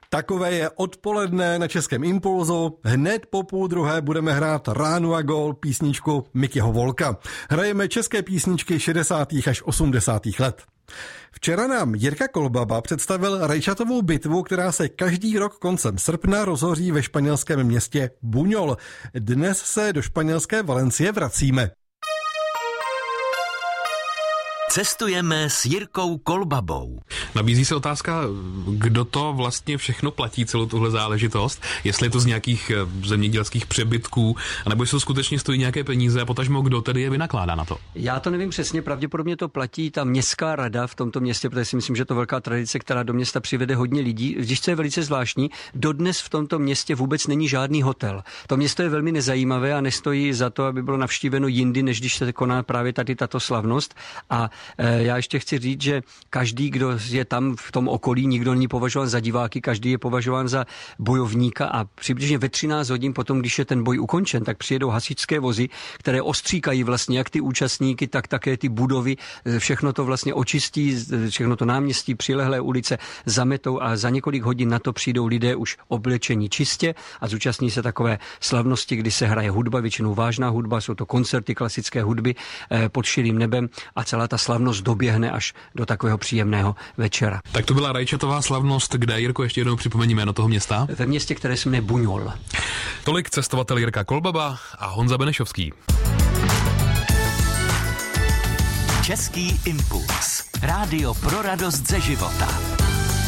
Takové je odpoledne na Českém Impulzu. Hned po 12:30 budeme hrát Ránu a gól, písničku Mikyho Volka. Hrajeme české písničky 60. až 80. let. Včera nám Jirka Kolbaba představil rajčatovou bitvu, která se každý rok koncem srpna rozhoří ve španělském městě Buñol. Dnes se do španělské Valencie vracíme. Cestujeme s Jirkou Kolbabou. Nabízí se otázka, kdo to vlastně všechno platí, celou tuhle záležitost, jestli je to z nějakých zemědělských přebytků, anebo jestli to skutečně stojí nějaké peníze a potažmo kdo tedy je vynakládá na to. Já to nevím přesně, pravděpodobně to platí ta městská rada v tomto městě, protože si myslím, že to je velká tradice, která do města přivede hodně lidí. Když co je velice zvláštní, dodnes v tomto městě vůbec není žádný hotel. To město je velmi nezajímavé a nestojí za to, aby bylo navštíveno jindy, než když se koná právě tady tato slavnost. A já ještě chci říct, že každý, kdo je tam v tom okolí, nikdo není považován za diváky, každý je považován za bojovníka a přibližně ve 13 hodin potom, když je ten boj ukončen, tak přijedou hasičské vozy, které ostříkají vlastně jak ty účastníky, tak také ty budovy, všechno to vlastně očistí, všechno to náměstí, přilehlé ulice zametou a za několik hodin na to přijdou lidé už oblečení čistě a zúčastní se takové slavnosti, kdy se hraje hudba, většinou vážná hudba, jsou to koncerty klasické hudby pod širým nebem a celá ta slavnost doběhne až do takového příjemného večera. Tak to byla rajčatová slavnost, kde, Jirko, ještě jednou připomeň jméno toho města? Ve městě, které se jmenuje Buñol. Tolik cestovatel Jirka Kolbaba a Honza Benešovský. Český impuls. Rádio pro radost ze života.